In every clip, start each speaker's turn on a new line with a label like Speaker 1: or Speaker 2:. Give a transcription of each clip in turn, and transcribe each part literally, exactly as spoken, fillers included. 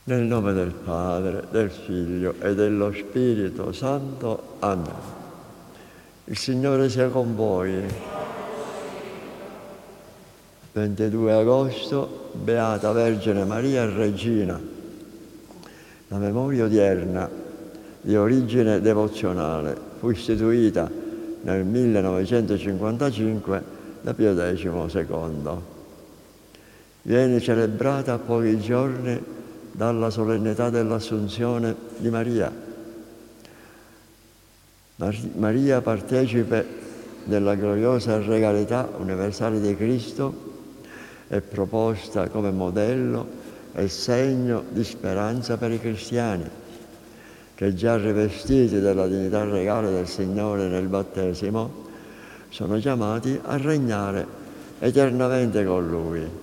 Speaker 1: Nel nome del Padre, del Figlio e dello Spirito Santo. Amen. Il Signore sia con voi. ventidue agosto, Beata Vergine Maria Regina. La memoria odierna, di origine devozionale, fu istituita nel millenovecentocinquantacinque da Pio secondo. Viene celebrata a pochi giorni dalla solennità dell'Assunzione di Maria. Maria, partecipe della gloriosa regalità universale di Cristo, è proposta come modello e segno di speranza per i cristiani, che già rivestiti della dignità regale del Signore nel battesimo, sono chiamati a regnare eternamente con Lui.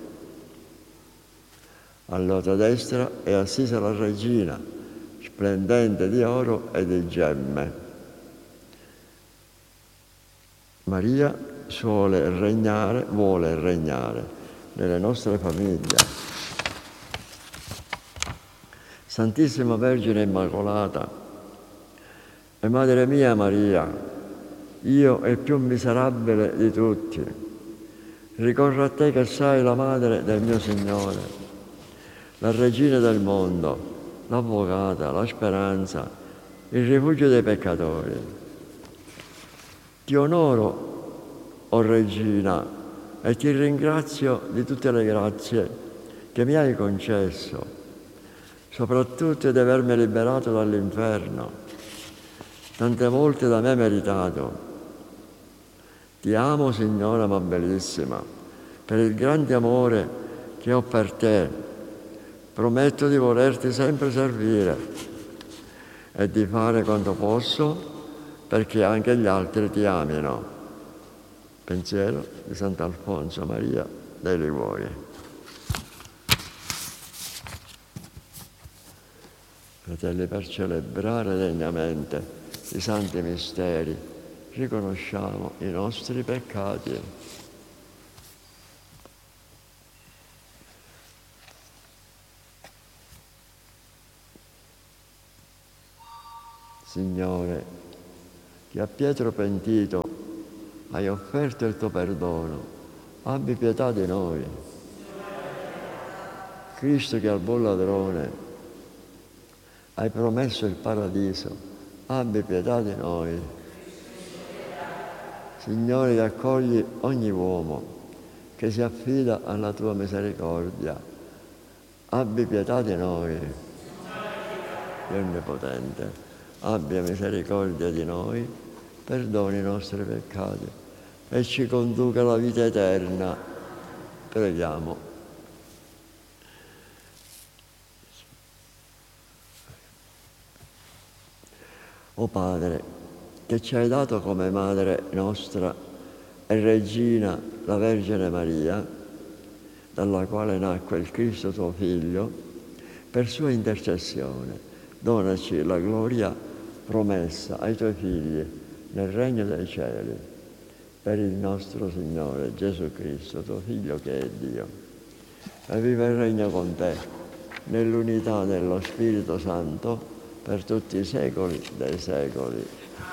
Speaker 1: Alla sua destra è assisa la Regina, splendente di oro e di gemme. Maria suole regnare, vuole regnare nelle nostre famiglie. Santissima Vergine Immacolata e Madre mia Maria, io il più miserabile di tutti, ricorro a te che sei la Madre del mio Signore, la Regina del mondo, l'Avvocata, la speranza, il rifugio dei peccatori. Ti onoro, o Regina, e ti ringrazio di tutte le grazie che mi hai concesso, soprattutto di avermi liberato dall'inferno, tante volte da me meritato. Ti amo, Signora amabilissima, per il grande amore che ho per te. Prometto di volerti sempre servire e di fare quanto posso perché anche gli altri ti amino. Pensiero di Sant'Alfonso Maria dei Liguori. Fratelli, per celebrare degnamente i santi misteri, riconosciamo i nostri peccati. Signore, che a Pietro pentito hai offerto il tuo perdono, abbi pietà di noi. Cristo, che al buon ladrone hai promesso il paradiso, abbi pietà di noi. Signore, che accogli ogni uomo che si affida alla tua misericordia, abbi pietà di noi. Dio Onnipotente, abbia misericordia di noi, perdoni i nostri peccati e ci conduca alla vita eterna. Preghiamo. O Padre, che ci hai dato come Madre nostra e Regina la Vergine Maria, dalla quale nacque il Cristo tuo Figlio, per sua intercessione donaci la gloria promessa ai tuoi figli nel regno dei cieli, per il nostro Signore Gesù Cristo, tuo Figlio che è Dio, e vive e regna con te nell'unità dello Spirito Santo per tutti i secoli dei secoli.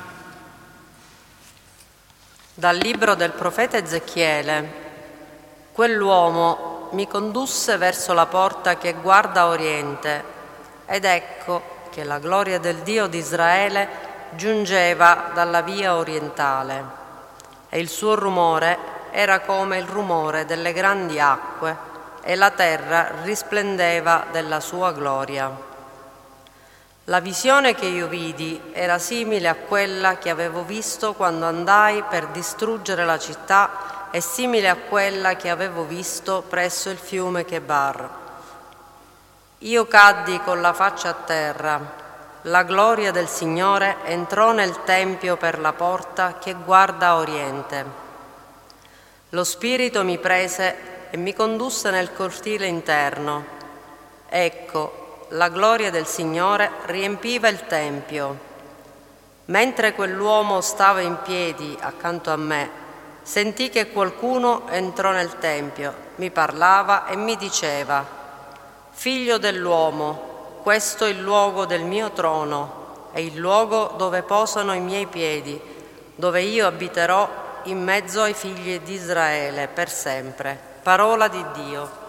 Speaker 2: Dal libro del profeta Ezechiele. Quell'uomo mi condusse verso la porta che guarda a oriente, ed ecco che la gloria del Dio di Israele giungeva dalla via orientale, e il suo rumore era come il rumore delle grandi acque, e la terra risplendeva della sua gloria. La visione che io vidi era simile a quella che avevo visto quando andai per distruggere la città e simile a quella che avevo visto presso il fiume Chebar. Io caddi con la faccia a terra. La gloria del Signore entrò nel tempio per la porta che guarda a oriente. Lo Spirito mi prese e mi condusse nel cortile interno. Ecco, la gloria del Signore riempiva il tempio. Mentre quell'uomo stava in piedi accanto a me, sentì che qualcuno entrò nel tempio, mi parlava e mi diceva: Figlio dell'uomo, questo è il luogo del mio trono, è il luogo dove posano i miei piedi, dove io abiterò in mezzo ai figli di Israele per sempre. Parola di Dio.